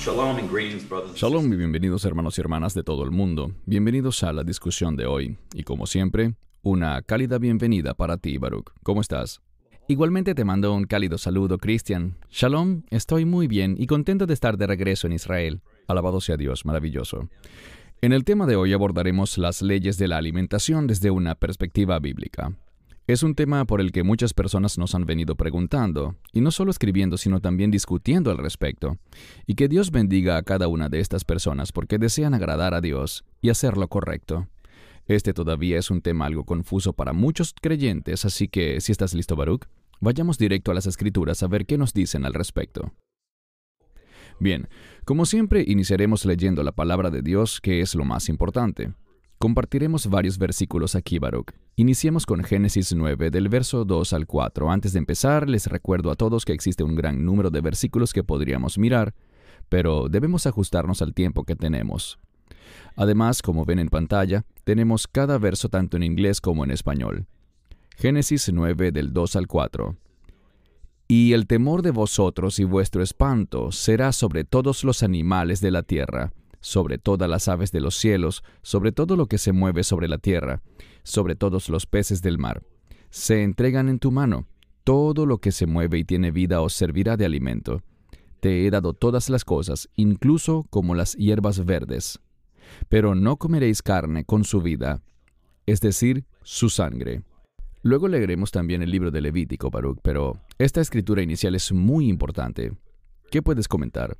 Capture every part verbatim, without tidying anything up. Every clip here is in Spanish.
Shalom and greetings, brothers and Shalom y sisters. bienvenidos hermanos y hermanas de todo el mundo. Bienvenidos a la discusión de hoy. Y como siempre, una cálida bienvenida para ti, Baruch. ¿Cómo estás? Igualmente te mando un cálido saludo, Christian. Shalom, estoy muy bien y contento de estar de regreso en Israel. Alabado sea Dios, maravilloso. En el tema de hoy abordaremos las leyes de la alimentación desde una perspectiva bíblica. Es un tema por el que muchas personas nos han venido preguntando, y no solo escribiendo, sino también discutiendo al respecto. Y que Dios bendiga a cada una de estas personas porque desean agradar a Dios y hacer lo correcto. Este todavía es un tema algo confuso para muchos creyentes, así que si estás listo, Baruch, vayamos directo a las Escrituras a ver qué nos dicen al respecto. Bien, como siempre, iniciaremos leyendo la palabra de Dios, que es lo más importante. Compartiremos varios versículos aquí, Baruch. Iniciemos con Génesis nueve, del verso dos al cuatro. Antes de empezar, les recuerdo a todos que existe un gran número de versículos que podríamos mirar, pero debemos ajustarnos al tiempo que tenemos. Además, como ven en pantalla, tenemos cada verso tanto en inglés como en español. Génesis nueve, del dos al cuatro. Y el temor de vosotros y vuestro espanto será sobre todos los animales de la tierra, sobre todas las aves de los cielos, sobre todo lo que se mueve sobre la tierra, sobre todos los peces del mar. Se entregan en tu mano. Todo lo que se mueve y tiene vida os servirá de alimento. Te he dado todas las cosas, incluso como las hierbas verdes. Pero no comeréis carne con su vida, es decir, su sangre. Luego leeremos también el libro de Levítico, Baruch, pero esta escritura inicial es muy importante. ¿Qué puedes comentar?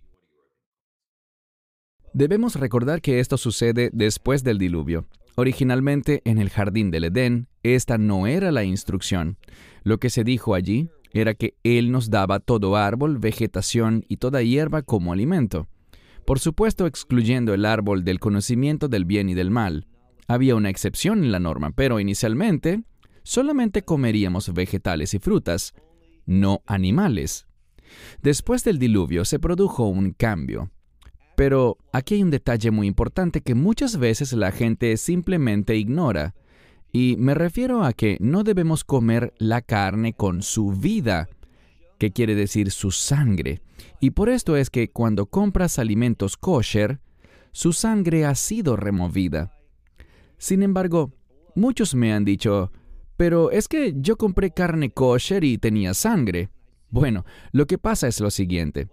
Debemos recordar que esto sucede después del diluvio. Originalmente, en el jardín del Edén, esta no era la instrucción. Lo que se dijo allí era que Él nos daba todo árbol, vegetación y toda hierba como alimento. Por supuesto, excluyendo el árbol del conocimiento del bien y del mal. Había una excepción en la norma, pero inicialmente, solamente comeríamos vegetales y frutas, no animales. Después del diluvio se produjo un cambio. Pero aquí hay un detalle muy importante que muchas veces la gente simplemente ignora. Y me refiero a que no debemos comer la carne con su vida, que quiere decir su sangre. Y por esto es que cuando compras alimentos kosher, su sangre ha sido removida. Sin embargo, muchos me han dicho, pero es que yo compré carne kosher y tenía sangre. Bueno, lo que pasa es lo siguiente.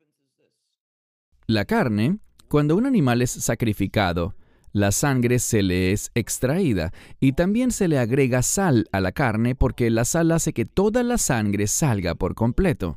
La carne, cuando un animal es sacrificado, la sangre se le es extraída y también se le agrega sal a la carne porque la sal hace que toda la sangre salga por completo.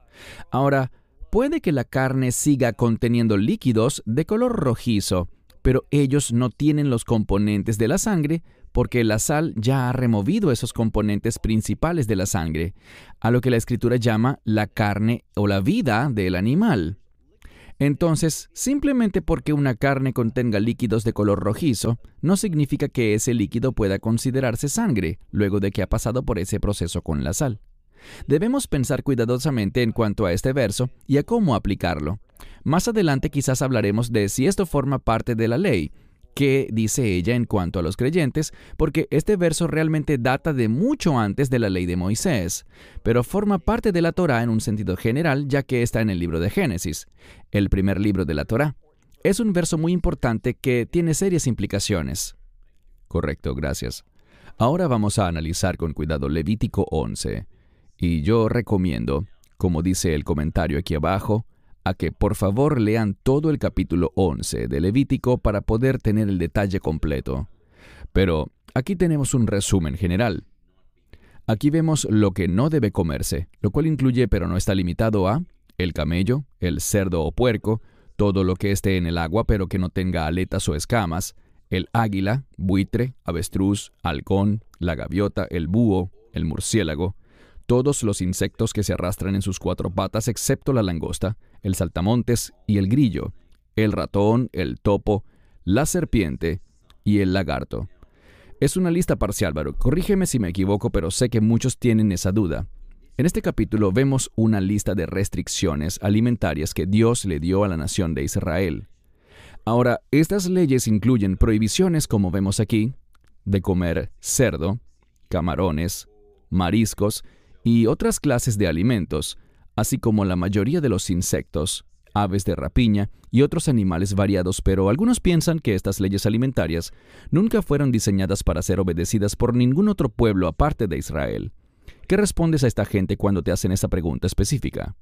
Ahora, puede que la carne siga conteniendo líquidos de color rojizo, pero ellos no tienen los componentes de la sangre porque la sal ya ha removido esos componentes principales de la sangre, a lo que la Escritura llama la carne o la vida del animal. Entonces, simplemente porque una carne contenga líquidos de color rojizo, no significa que ese líquido pueda considerarse sangre, luego de que ha pasado por ese proceso con la sal. Debemos pensar cuidadosamente en cuanto a este verso y a cómo aplicarlo. Más adelante quizás hablaremos de si esto forma parte de la ley, qué dice ella en cuanto a los creyentes, porque este verso realmente data de mucho antes de la ley de Moisés, pero forma parte de la Torá en un sentido general, ya que está en el libro de Génesis, el primer libro de la Torá. Es un verso muy importante que tiene serias implicaciones. Correcto, gracias. Ahora vamos a analizar con cuidado Levítico once, y yo recomiendo, como dice el comentario aquí abajo, a que por favor lean todo el capítulo once de Levítico para poder tener el detalle completo. Pero aquí tenemos un resumen general. Aquí vemos lo que no debe comerse, lo cual incluye pero no está limitado a el camello, el cerdo o puerco, todo lo que esté en el agua pero que no tenga aletas o escamas, el águila, buitre, avestruz, halcón, la gaviota, el búho, el murciélago, todos los insectos que se arrastran en sus cuatro patas excepto la langosta, el saltamontes y el grillo, el ratón, el topo, la serpiente y el lagarto. Es una lista parcial, Baruch. Corrígeme si me equivoco, pero sé que muchos tienen esa duda. En este capítulo vemos una lista de restricciones alimentarias que Dios le dio a la nación de Israel. Ahora, estas leyes incluyen prohibiciones, como vemos aquí, de comer cerdo, camarones, mariscos y otras clases de alimentos, así como la mayoría de los insectos, aves de rapiña y otros animales variados, pero algunos piensan que estas leyes alimentarias nunca fueron diseñadas para ser obedecidas por ningún otro pueblo aparte de Israel. ¿Qué respondes a esta gente cuando te hacen esa pregunta específica?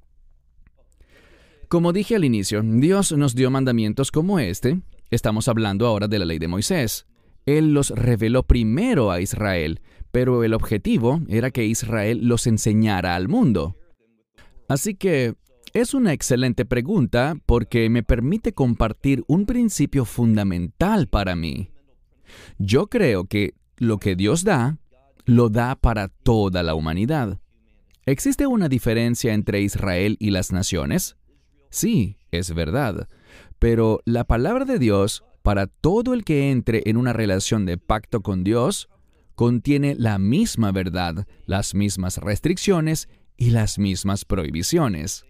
Como dije al inicio, Dios nos dio mandamientos como este. Estamos hablando ahora de la ley de Moisés. Él los reveló primero a Israel, pero el objetivo era que Israel los enseñara al mundo. Así que es una excelente pregunta porque me permite compartir un principio fundamental para mí. Yo creo que lo que Dios da, lo da para toda la humanidad. ¿Existe una diferencia entre Israel y las naciones? Sí, es verdad. Pero la palabra de Dios, para todo el que entre en una relación de pacto con Dios, contiene la misma verdad, las mismas restricciones y las mismas prohibiciones.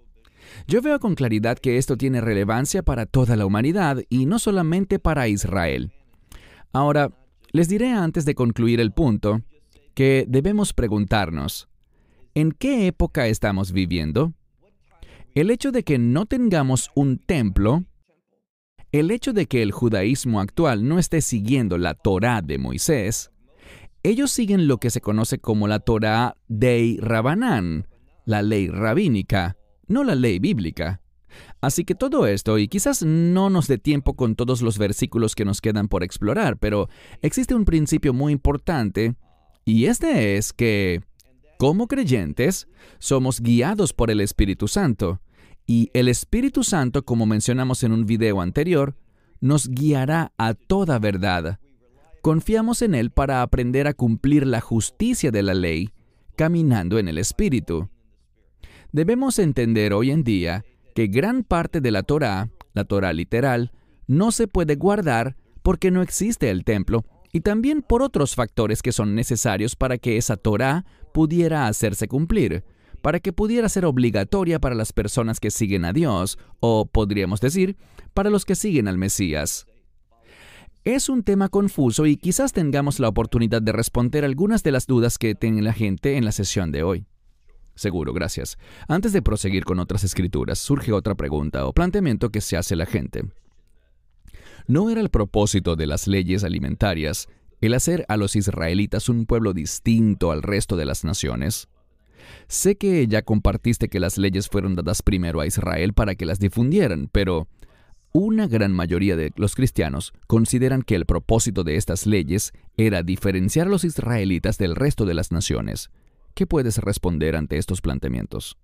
Yo veo con claridad que esto tiene relevancia para toda la humanidad y no solamente para Israel. Ahora, les diré antes de concluir el punto que debemos preguntarnos, ¿en qué época estamos viviendo? El hecho de que no tengamos un templo, el hecho de que el judaísmo actual no esté siguiendo la Torá de Moisés, ellos siguen lo que se conoce como la Torá Dei Rabbanán, la ley rabínica, no la ley bíblica. Así que todo esto, y quizás no nos dé tiempo con todos los versículos que nos quedan por explorar, pero existe un principio muy importante, y este es que, como creyentes, somos guiados por el Espíritu Santo, y el Espíritu Santo, como mencionamos en un video anterior, nos guiará a toda verdad. Confiamos en Él para aprender a cumplir la justicia de la ley, caminando en el Espíritu. Debemos entender hoy en día que gran parte de la Torá, la Torá literal, no se puede guardar porque no existe el templo y también por otros factores que son necesarios para que esa Torá pudiera hacerse cumplir, para que pudiera ser obligatoria para las personas que siguen a Dios, o podríamos decir, para los que siguen al Mesías. Es un tema confuso y quizás tengamos la oportunidad de responder algunas de las dudas que tiene la gente en la sesión de hoy. Seguro, gracias. Antes de proseguir con otras escrituras, surge otra pregunta o planteamiento que se hace la gente. ¿No era el propósito de las leyes alimentarias el hacer a los israelitas un pueblo distinto al resto de las naciones? Sé que ya compartiste que las leyes fueron dadas primero a Israel para que las difundieran, pero una gran mayoría de los cristianos consideran que el propósito de estas leyes era diferenciar a los israelitas del resto de las naciones. ¿Qué puedes responder ante estos planteamientos?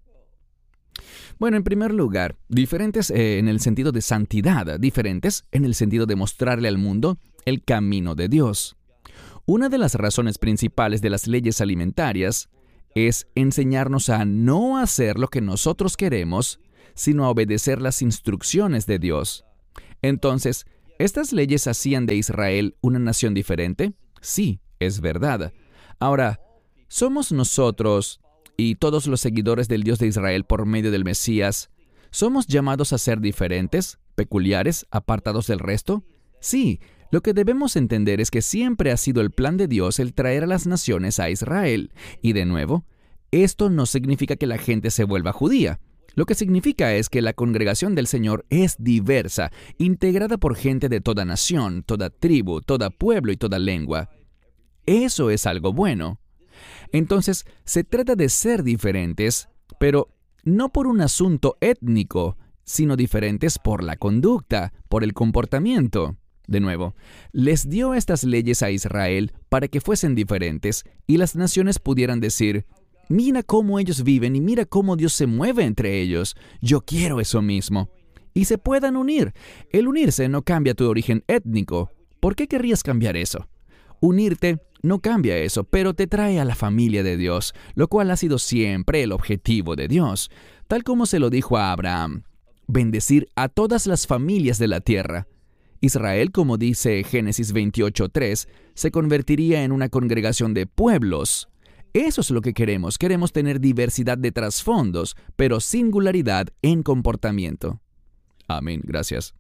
Bueno, en primer lugar, diferentes eh, en el sentido de santidad, diferentes en el sentido de mostrarle al mundo el camino de Dios. Una de las razones principales de las leyes alimentarias es enseñarnos a no hacer lo que nosotros queremos, sino a obedecer las instrucciones de Dios. Entonces, ¿estas leyes hacían de Israel una nación diferente? Sí, es verdad. Ahora, ¿somos nosotros y todos los seguidores del Dios de Israel por medio del Mesías, somos llamados a ser diferentes, peculiares, apartados del resto? Sí, lo que debemos entender es que siempre ha sido el plan de Dios el traer a las naciones a Israel. Y de nuevo, esto no significa que la gente se vuelva judía. Lo que significa es que la congregación del Señor es diversa, integrada por gente de toda nación, toda tribu, toda pueblo y toda lengua. Eso es algo bueno. Entonces, se trata de ser diferentes, pero no por un asunto étnico, sino diferentes por la conducta, por el comportamiento. De nuevo, les dio estas leyes a Israel para que fuesen diferentes y las naciones pudieran decir, mira cómo ellos viven y mira cómo Dios se mueve entre ellos. Yo quiero eso mismo. Y se puedan unir. El unirse no cambia tu origen étnico. ¿Por qué querrías cambiar eso? Unirte no cambia eso, pero te trae a la familia de Dios, lo cual ha sido siempre el objetivo de Dios, tal como se lo dijo a Abraham, bendecir a todas las familias de la tierra. Israel, como dice Génesis veintiocho tres, se convertiría en una congregación de pueblos. Eso es lo que queremos. Queremos tener diversidad de trasfondos, pero singularidad en comportamiento. Amén. Gracias.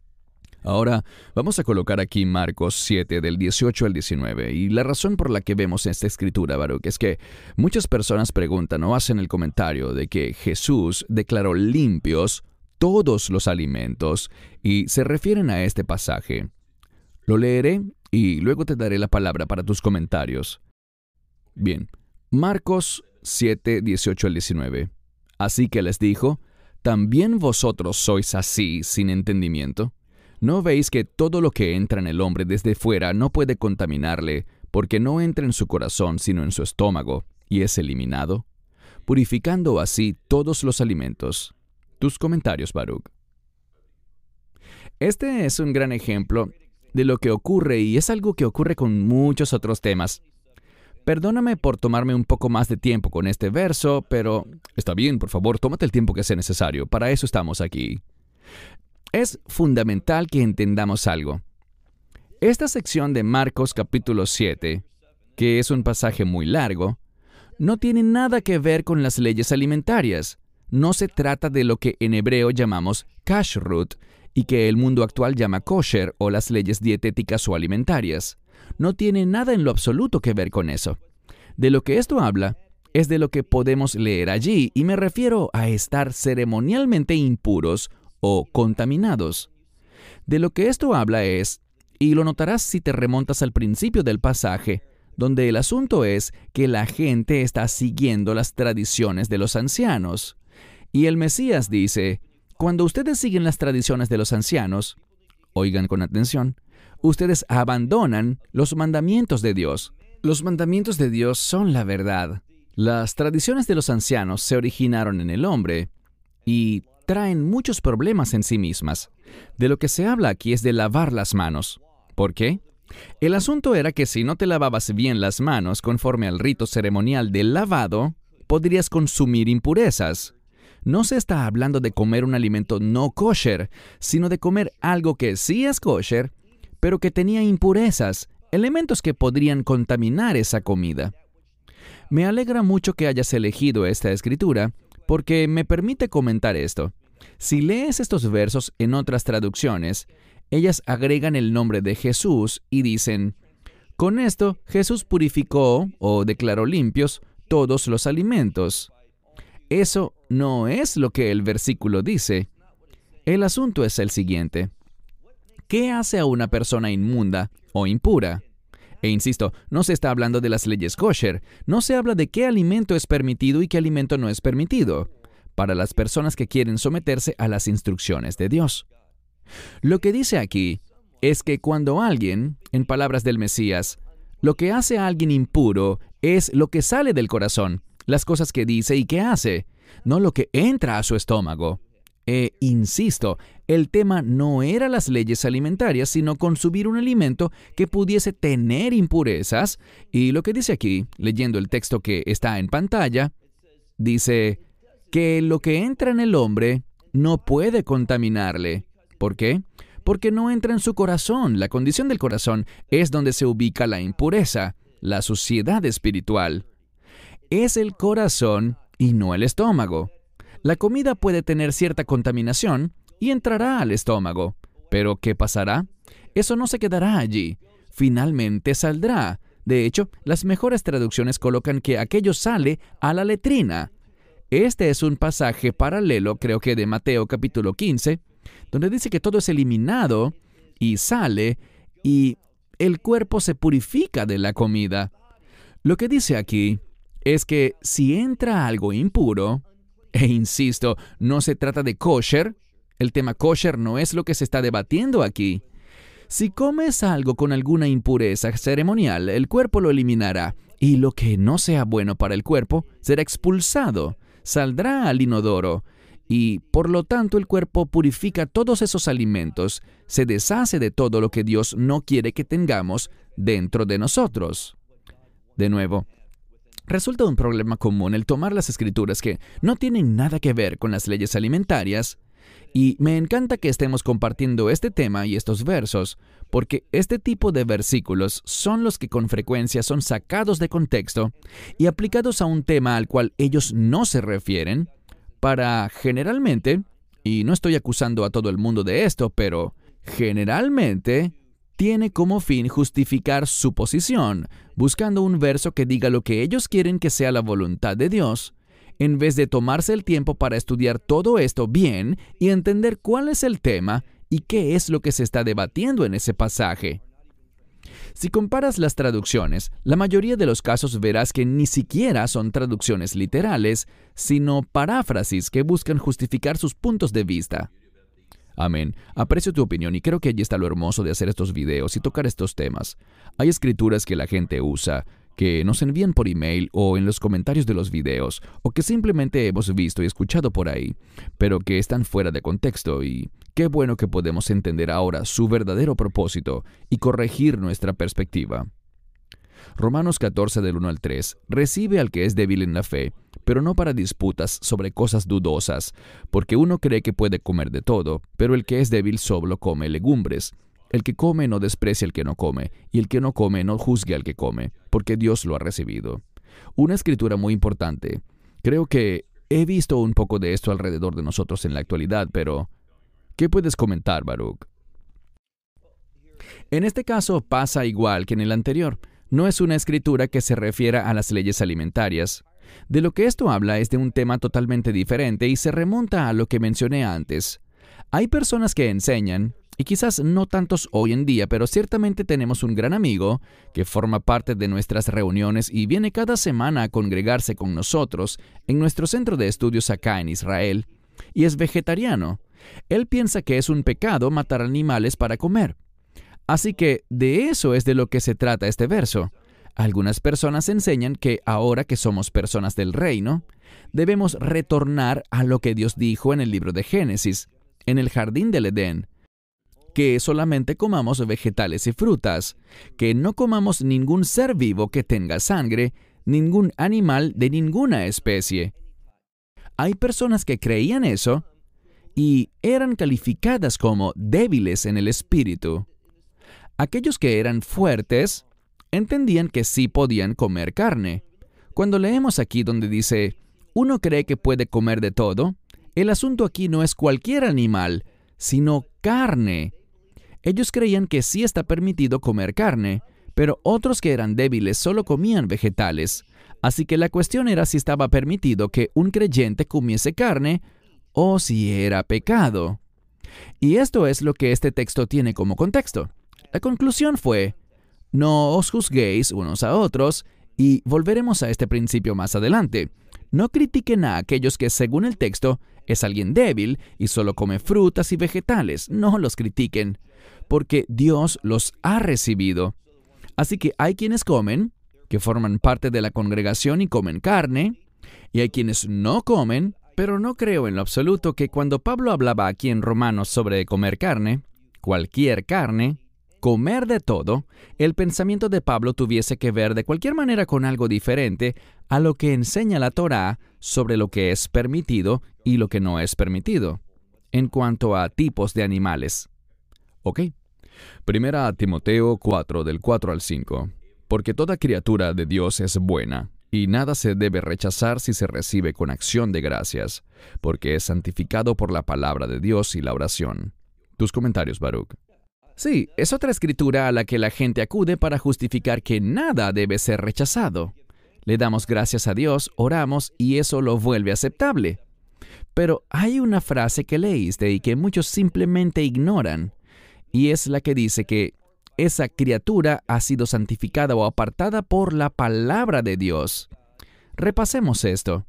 Ahora, vamos a colocar aquí Marcos siete, del dieciocho al diecinueve. Y la razón por la que vemos esta escritura, Baruch, es que muchas personas preguntan o hacen el comentario de que Jesús declaró limpios todos los alimentos, y se refieren a este pasaje. Lo leeré y luego te daré la palabra para tus comentarios. Bien, Marcos siete, dieciocho al diecinueve. Así que les dijo, ¿también vosotros sois así sin entendimiento? ¿No veis que todo lo que entra en el hombre desde fuera no puede contaminarle, porque no entra en su corazón sino en su estómago, y es eliminado, purificando así todos los alimentos? Tus comentarios, Baruch. Este es un gran ejemplo de lo que ocurre, y es algo que ocurre con muchos otros temas. Perdóname por tomarme un poco más de tiempo con este verso, pero está bien, por favor, tómate el tiempo que sea necesario. Para eso estamos aquí. Es fundamental que entendamos algo. Esta sección de Marcos capítulo siete, que es un pasaje muy largo, no tiene nada que ver con las leyes alimentarias. No se trata de lo que en hebreo llamamos kashrut y que el mundo actual llama kosher o las leyes dietéticas o alimentarias. No tiene nada en lo absoluto que ver con eso. De lo que esto habla es de lo que podemos leer allí, y me refiero a estar ceremonialmente impuros o contaminados. De lo que esto habla es, y lo notarás si te remontas al principio del pasaje, donde el asunto es que la gente está siguiendo las tradiciones de los ancianos. Y el Mesías dice, cuando ustedes siguen las tradiciones de los ancianos, oigan con atención, ustedes abandonan los mandamientos de Dios. Los mandamientos de Dios son la verdad. Las tradiciones de los ancianos se originaron en el hombre y traen muchos problemas en sí mismas. De lo que se habla aquí es de lavar las manos. ¿Por qué? El asunto era que si no te lavabas bien las manos conforme al rito ceremonial del lavado, podrías consumir impurezas. No se está hablando de comer un alimento no kosher, sino de comer algo que sí es kosher, pero que tenía impurezas, elementos que podrían contaminar esa comida. Me alegra mucho que hayas elegido esta escritura, porque me permite comentar esto. Si lees estos versos en otras traducciones, ellas agregan el nombre de Jesús y dicen, con esto Jesús purificó o declaró limpios todos los alimentos. Eso no es lo que el versículo dice. El asunto es el siguiente. ¿Qué hace a una persona inmunda o impura? E insisto, no se está hablando de las leyes kosher, no se habla de qué alimento es permitido y qué alimento no es permitido, para las personas que quieren someterse a las instrucciones de Dios. Lo que dice aquí es que cuando alguien, en palabras del Mesías, lo que hace a alguien impuro es lo que sale del corazón, las cosas que dice y que hace, no lo que entra a su estómago. E insisto, el tema no era las leyes alimentarias, sino consumir un alimento que pudiese tener impurezas. Y lo que dice aquí, leyendo el texto que está en pantalla, dice que lo que entra en el hombre no puede contaminarle. ¿Por qué? Porque no entra en su corazón. La condición del corazón es donde se ubica la impureza, la suciedad espiritual. Es el corazón y no el estómago. La comida puede tener cierta contaminación y entrará al estómago. ¿Pero qué pasará? Eso no se quedará allí. Finalmente saldrá. De hecho, las mejores traducciones colocan que aquello sale a la letrina. Este es un pasaje paralelo, creo que de Mateo capítulo quince, donde dice que todo es eliminado y sale y el cuerpo se purifica de la comida. Lo que dice aquí es que si entra algo impuro, e insisto, no se trata de kosher, el tema kosher no es lo que se está debatiendo aquí. Si comes algo con alguna impureza ceremonial, el cuerpo lo eliminará, y lo que no sea bueno para el cuerpo será expulsado, saldrá al inodoro, y por lo tanto el cuerpo purifica todos esos alimentos, se deshace de todo lo que Dios no quiere que tengamos dentro de nosotros. De nuevo, resulta un problema común el tomar las escrituras que no tienen nada que ver con las leyes alimentarias, y me encanta que estemos compartiendo este tema y estos versos, porque este tipo de versículos son los que con frecuencia son sacados de contexto y aplicados a un tema al cual ellos no se refieren, para generalmente, y no estoy acusando a todo el mundo de esto, pero generalmente tiene como fin justificar su posición, buscando un verso que diga lo que ellos quieren que sea la voluntad de Dios, en vez de tomarse el tiempo para estudiar todo esto bien y entender cuál es el tema y qué es lo que se está debatiendo en ese pasaje. Si comparas las traducciones, la mayoría de los casos verás que ni siquiera son traducciones literales, sino paráfrasis que buscan justificar sus puntos de vista. Amén. Aprecio tu opinión y creo que allí está lo hermoso de hacer estos videos y tocar estos temas. Hay escrituras que la gente usa, que nos envían por email o en los comentarios de los videos, o que simplemente hemos visto y escuchado por ahí, pero que están fuera de contexto, y qué bueno que podemos entender ahora su verdadero propósito y corregir nuestra perspectiva. Romanos catorce del uno al tres, recibe al que es débil en la fe, pero no para disputas sobre cosas dudosas, porque uno cree que puede comer de todo, pero el que es débil solo come legumbres. El que come no desprecia al que no come, y el que no come no juzgue al que come, porque Dios lo ha recibido. Una escritura muy importante. Creo que he visto un poco de esto alrededor de nosotros en la actualidad, pero ¿qué puedes comentar, Baruch? En este caso pasa igual que en el anterior. No es una escritura que se refiera a las leyes alimentarias. De lo que esto habla es de un tema totalmente diferente y se remonta a lo que mencioné antes. Hay personas que enseñan, y quizás no tantos hoy en día, pero ciertamente tenemos un gran amigo que forma parte de nuestras reuniones y viene cada semana a congregarse con nosotros en nuestro centro de estudios acá en Israel, y es vegetariano. Él piensa que es un pecado matar animales para comer. Así que de eso es de lo que se trata este verso. Algunas personas enseñan que ahora que somos personas del reino, debemos retornar a lo que Dios dijo en el libro de Génesis, en el jardín del Edén, que solamente comamos vegetales y frutas, que no comamos ningún ser vivo que tenga sangre, ningún animal de ninguna especie. Hay personas que creían eso y eran calificadas como débiles en el espíritu. Aquellos que eran fuertes entendían que sí podían comer carne. Cuando leemos aquí donde dice, uno cree que puede comer de todo, el asunto aquí no es cualquier animal, sino carne. Ellos creían que sí está permitido comer carne, pero otros que eran débiles solo comían vegetales. Así que la cuestión era si estaba permitido que un creyente comiese carne o si era pecado. Y esto es lo que este texto tiene como contexto. La conclusión fue, no os juzguéis unos a otros, y volveremos a este principio más adelante. No critiquen a aquellos que, según el texto, es alguien débil y solo come frutas y vegetales. No los critiquen, porque Dios los ha recibido. Así que hay quienes comen, que forman parte de la congregación y comen carne, y hay quienes no comen, pero no creo en lo absoluto que cuando Pablo hablaba aquí en Romanos sobre comer carne, cualquier carne, comer de todo, el pensamiento de Pablo tuviese que ver de cualquier manera con algo diferente a lo que enseña la Torá sobre lo que es permitido y lo que no es permitido, en cuanto a tipos de animales. ¿Ok? Primera a Timoteo cuatro, del cuatro al cinco. Porque toda criatura de Dios es buena, y nada se debe rechazar si se recibe con acción de gracias, porque es santificado por la palabra de Dios y la oración. Tus comentarios, Baruch. Sí, es otra escritura a la que la gente acude para justificar que nada debe ser rechazado. Le damos gracias a Dios, oramos y eso lo vuelve aceptable. Pero hay una frase que leíste y que muchos simplemente ignoran, y es la que dice que esa criatura ha sido santificada o apartada por la palabra de Dios. Repasemos esto.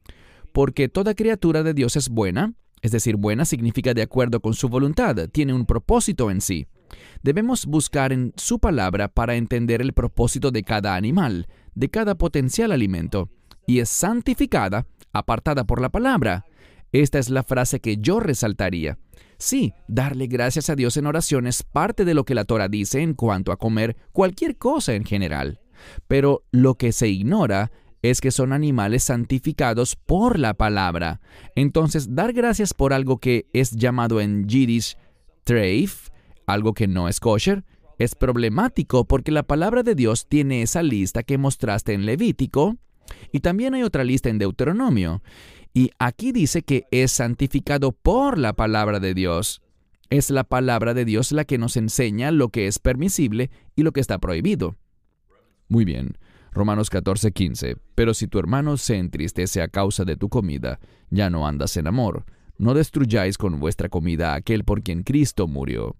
Porque toda criatura de Dios es buena, es decir, buena significa de acuerdo con su voluntad, tiene un propósito en sí. Debemos buscar en su palabra para entender el propósito de cada animal, de cada potencial alimento, y es santificada, apartada por la palabra. Esta es la frase que yo resaltaría. Sí, darle gracias a Dios en oración es parte de lo que la Torá dice en cuanto a comer cualquier cosa en general. Pero lo que se ignora es que son animales santificados por la palabra. Entonces, dar gracias por algo que es llamado en Yiddish treif, algo que no es kosher, es problemático porque la palabra de Dios tiene esa lista que mostraste en Levítico y también hay otra lista en Deuteronomio. Y aquí dice que es santificado por la palabra de Dios. Es la palabra de Dios la que nos enseña lo que es permisible y lo que está prohibido. Muy bien. Romanos catorce, quince. Pero si tu hermano se entristece a causa de tu comida, ya no andas en amor. No destruyáis con vuestra comida a aquel por quien Cristo murió.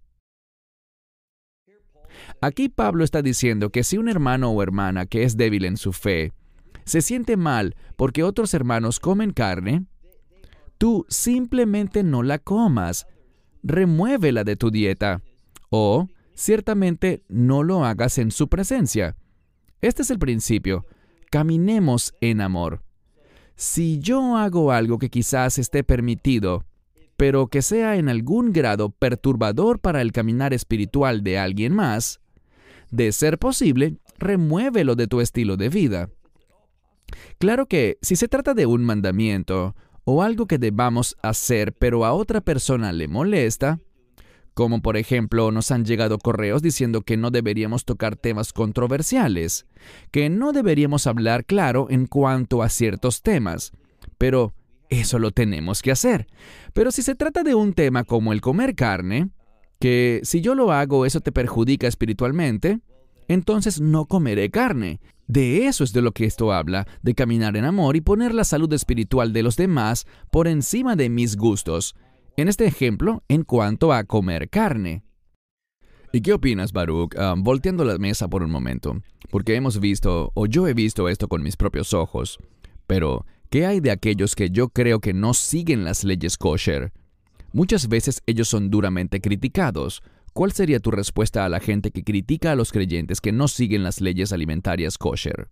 Aquí Pablo está diciendo que si un hermano o hermana que es débil en su fe se siente mal porque otros hermanos comen carne, tú simplemente no la comas. Remuévela de tu dieta. O, ciertamente, no lo hagas en su presencia. Este es el principio. Caminemos en amor. Si yo hago algo que quizás esté permitido, pero que sea en algún grado perturbador para el caminar espiritual de alguien más, de ser posible, remuévelo de tu estilo de vida. Claro que, si se trata de un mandamiento o algo que debamos hacer pero a otra persona le molesta, como por ejemplo nos han llegado correos diciendo que no deberíamos tocar temas controversiales, que no deberíamos hablar claro en cuanto a ciertos temas, pero eso lo tenemos que hacer. Pero si se trata de un tema como el comer carne, que si yo lo hago eso te perjudica espiritualmente, entonces no comeré carne. De eso es de lo que esto habla, de caminar en amor y poner la salud espiritual de los demás por encima de mis gustos. En este ejemplo, en cuanto a comer carne. ¿Y qué opinas, Baruch? Uh, volteando la mesa por un momento, porque hemos visto, o yo he visto esto con mis propios ojos. Pero, ¿qué hay de aquellos que yo creo que no siguen las leyes kosher? Muchas veces ellos son duramente criticados. ¿Cuál sería tu respuesta a la gente que critica a los creyentes que no siguen las leyes alimentarias kosher?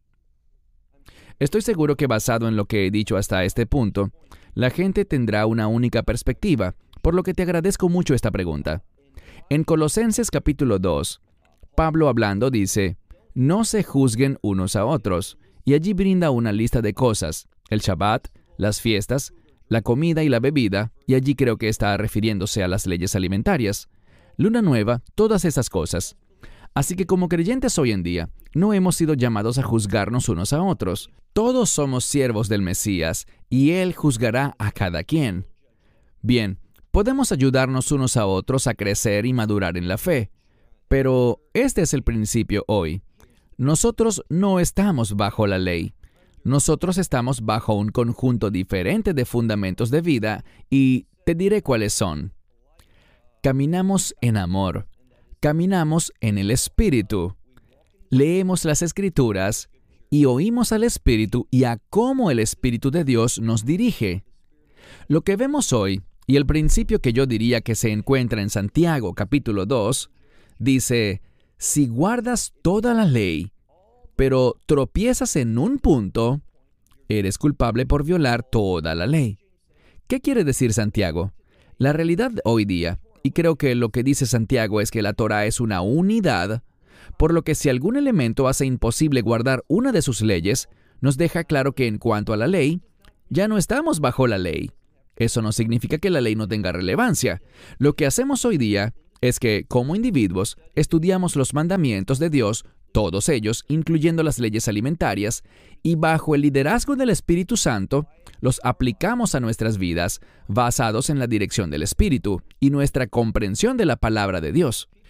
Estoy seguro que basado en lo que he dicho hasta este punto, la gente tendrá una única perspectiva, por lo que te agradezco mucho esta pregunta. En Colosenses capítulo dos, Pablo hablando dice, no se juzguen unos a otros, y allí brinda una lista de cosas, el Shabbat, las fiestas, la comida y la bebida, y allí creo que está refiriéndose a las leyes alimentarias, luna nueva, todas esas cosas. Así que como creyentes hoy en día, no hemos sido llamados a juzgarnos unos a otros. Todos somos siervos del Mesías, y Él juzgará a cada quien. Bien, podemos ayudarnos unos a otros a crecer y madurar en la fe. Pero este es el principio hoy. Nosotros no estamos bajo la ley. Nosotros estamos bajo un conjunto diferente de fundamentos de vida, y te diré cuáles son. Caminamos en amor. Caminamos en el Espíritu. Leemos las Escrituras y oímos al Espíritu y a cómo el Espíritu de Dios nos dirige. Lo que vemos hoy, y el principio que yo diría que se encuentra en Santiago capítulo dos, dice, si guardas toda la ley, pero tropiezas en un punto, eres culpable por violar toda la ley. ¿Qué quiere decir Santiago? La realidad hoy día, y creo que lo que dice Santiago es que la Torá es una unidad, por lo que si algún elemento hace imposible guardar una de sus leyes, nos deja claro que en cuanto a la ley, ya no estamos bajo la ley. Eso no significa que la ley no tenga relevancia. Lo que hacemos hoy día es que, como individuos, estudiamos los mandamientos de Dios, todos ellos, incluyendo las leyes alimentarias, y bajo el liderazgo del Espíritu Santo, los aplicamos a nuestras vidas basados en la dirección del Espíritu y nuestra comprensión de la palabra de Dios.